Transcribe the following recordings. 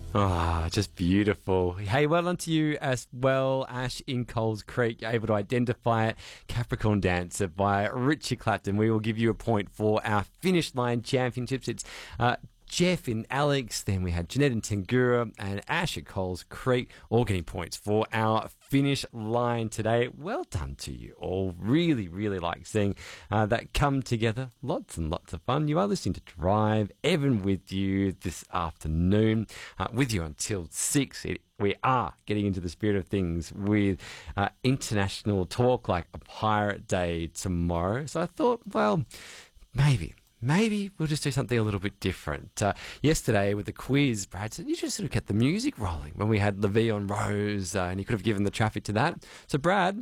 Ah, just beautiful. Hey, well done to you as well, Ash in Coles Creek. You're able to identify it. Capricorn Dancer by Richie Clapton. We will give you a point for our Finish Line Championships. It's Jeff and Alex, then we had Jeanette and Tangura and Ash at Coles Creek, all getting points for our finish line today. Well done to you all. Really, really like seeing that come together. Lots and lots of fun. You are listening to Drive. Evan with you this afternoon, with you until 6. We are getting into the spirit of things with International Talk Like a Pirate Day tomorrow. So I thought, well, Maybe we'll just do something a little bit different. Yesterday with the quiz, Brad said, you should sort of get the music rolling when we had Levy on Rose, and he could have given the traffic to that. So, Brad,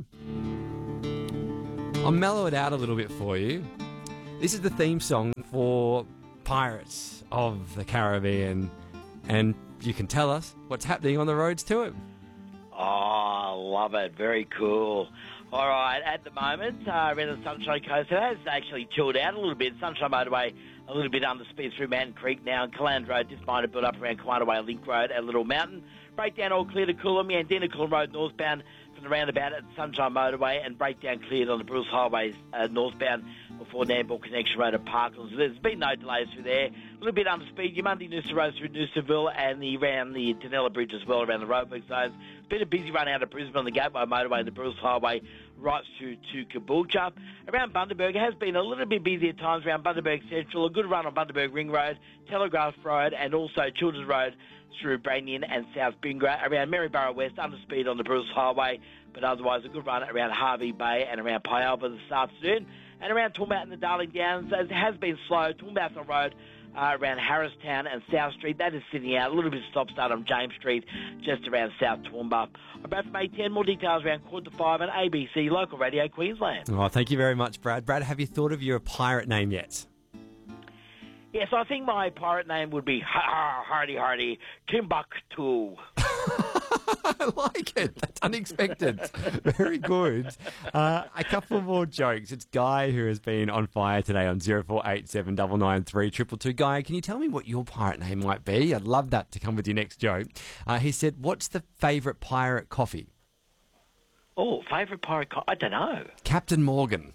I'll mellow it out a little bit for you. This is the theme song for Pirates of the Caribbean, and you can tell us what's happening on the roads to it. Oh, I love it. Very cool. All right, at the moment, around the Sunshine Coast, it has actually chilled out a little bit. Sunshine Motorway, a little bit under speed through Mountain Creek now, and Caland Road just might have built up around Quanaway Link Road at Little Mountain. Breakdown all clear to Coolum, Yandina Coolum Road northbound from the roundabout at Sunshine Motorway, and breakdown cleared on the Bruce Highway northbound before Nambour Connection Road at Parklands. There's been no delays through there. A little bit under speed. Your Monday Noosa Road through Noosaville and around the Danella Bridge as well, around the roadwork zones. Been a busy run out of Brisbane on the Gateway Motorway and the Bruce Highway right through to Caboolture. Around Bundaberg, it has been a little bit busy at times around Bundaberg Central. A good run on Bundaberg Ring Road, Telegraph Road, and also Children's Road through Branyan and South Bingra. Around Maryborough West, under speed on the Bruce Highway, but otherwise a good run around Harvey Bay and around Pyalba this afternoon. And around Toowoomba and the Darling Downs, it has been slow. Toowoomba Road, around Harristown and South Street, that is sitting out. A little bit of stop-start on James Street, just around South Toowoomba. About from 8:10, more details around 4:45 on ABC Local Radio Queensland. Oh, thank you very much, Brad. Brad, have you thought of your pirate name yet? Yes, I think my pirate name would be Hardy Timbuktu. I like it. That's unexpected. Very good. A couple more jokes. It's Guy who has been on fire today on 0487 993 222. Guy, can you tell me what your pirate name might be? I'd love that to come with your next joke. He said, what's the favourite pirate coffee? Oh, favourite pirate coffee? I don't know. Captain Morgan.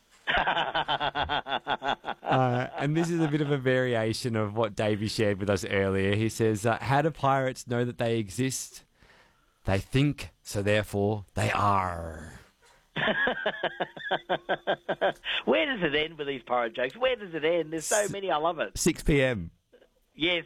And this is a bit of a variation of what Davey shared with us earlier. He says, how do pirates know that they exist? They think, so therefore they are. Where does it end with these pirate jokes? Where does it end? There's so many, I love it. 6 p.m. Yes.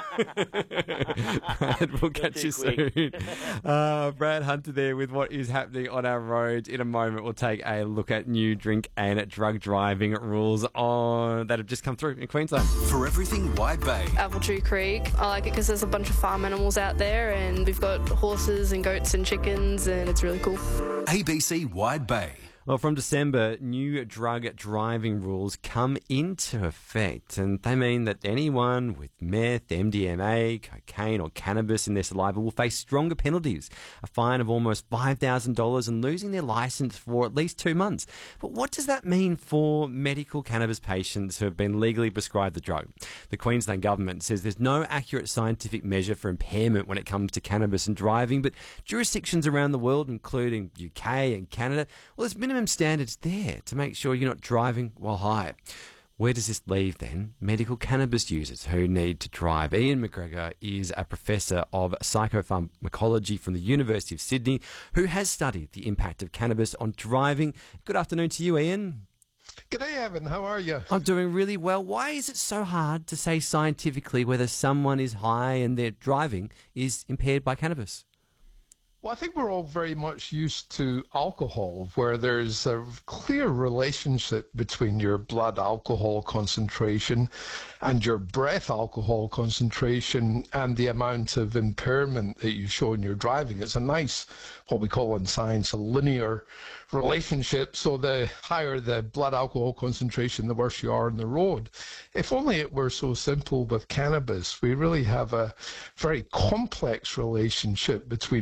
Brad, we'll catch you soon. Brad Hunter there with what is happening on our roads. In a moment, we'll take a look at new drink and drug driving rules that have just come through in Queensland. For everything Wide Bay. Appletree Creek. I like it because there's a bunch of farm animals out there and we've got horses and goats and chickens and it's really cool. ABC Wide Bay. Well, from December, new drug driving rules come into effect, and they mean that anyone with meth, MDMA, cocaine or cannabis in their saliva will face stronger penalties, a fine of almost $5,000 and losing their licence for at least 2 months. But what does that mean for medical cannabis patients who have been legally prescribed the drug? The Queensland government says there's no accurate scientific measure for impairment when it comes to cannabis and driving, but jurisdictions around the world, including UK and Canada, well, there's minimum standards there to make sure you're not driving while high. Where does this leave then medical cannabis users who need to drive? Ian McGregor is a professor of psychopharmacology from the University of Sydney who has studied the impact of cannabis on driving. Good afternoon to you, Ian. G'day, Evan. How are you? I'm doing really well. Why is it so hard to say scientifically whether someone is high and their driving is impaired by cannabis? Well, I think we're all very much used to alcohol, where there's a clear relationship between your blood alcohol concentration and your breath alcohol concentration and the amount of impairment that you show in your driving. It's a nice, what we call in science, a linear relationship. So the higher the blood alcohol concentration, the worse you are on the road. If only it were so simple with cannabis. We really have a very complex relationship between blood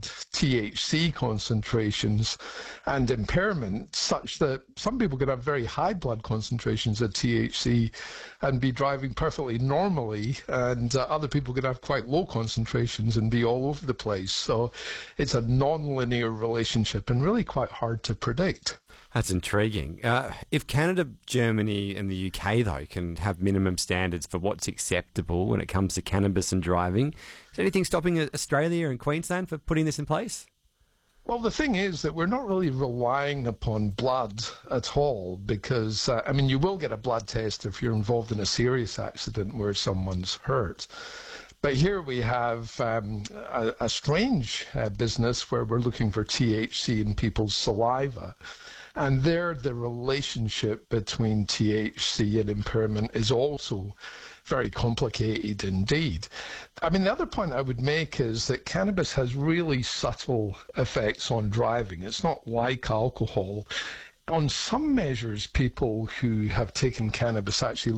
THC concentrations and impairment such that some people could have very high blood concentrations of THC and be driving perfectly normally, and other people could have quite low concentrations and be all over the place. So it's a non-linear relationship and really quite hard to predict. That's intriguing. If Canada, Germany and the UK, though, can have minimum standards for what's acceptable when it comes to cannabis and driving, is anything stopping Australia and Queensland for putting this in place? Well, the thing is that we're not really relying upon blood at all because, I mean, you will get a blood test if you're involved in a serious accident where someone's hurt. But here we have a strange business where we're looking for THC in people's saliva. And there, the relationship between THC and impairment is also very complicated indeed. I mean, the other point I would make is that cannabis has really subtle effects on driving. It's not like alcohol. On some measures, people who have taken cannabis actually